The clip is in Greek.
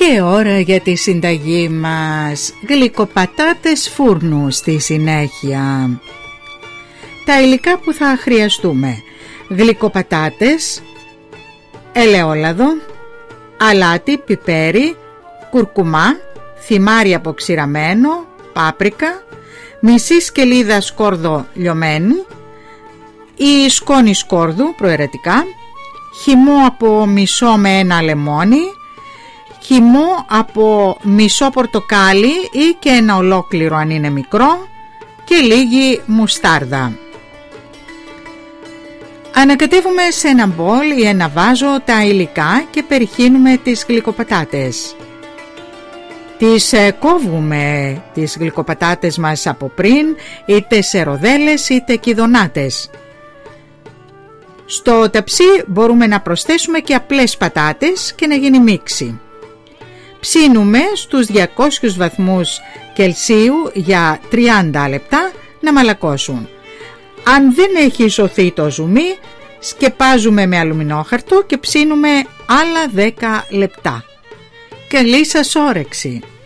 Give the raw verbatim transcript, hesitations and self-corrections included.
Και ώρα για τη συνταγή μας. Γλυκοπατάτες φούρνου στη συνέχεια. Τα υλικά που θα χρειαστούμε: γλυκοπατάτες, ελαιόλαδο, αλάτι, πιπέρι, κουρκουμά, θυμάρι αποξηραμένο, πάπρικα, μισή σκελίδα σκόρδο λιωμένη ή σκόνη σκόρδου προαιρετικά, χυμό από μισό με ένα λεμόνι, χυμό από μισό πορτοκάλι ή και ένα ολόκληρο αν είναι μικρό και λίγη μουστάρδα. Ανακατεύουμε σε ένα μπολ ή ένα βάζο τα υλικά και περιχύνουμε τις γλυκοπατάτες. Τις κόβουμε τις γλυκοπατάτες μας από πριν, είτε σε ροδέλες είτε κηδονάτες. Στο ταψί μπορούμε να προσθέσουμε και απλές πατάτες και να γίνει μίξη. Ψήνουμε στους διακόσιους βαθμούς Κελσίου για τριάντα λεπτά να μαλακώσουν. Αν δεν έχει σωθεί το ζουμί, σκεπάζουμε με αλουμινόχαρτο και ψήνουμε άλλα δέκα λεπτά. Καλή σας όρεξη!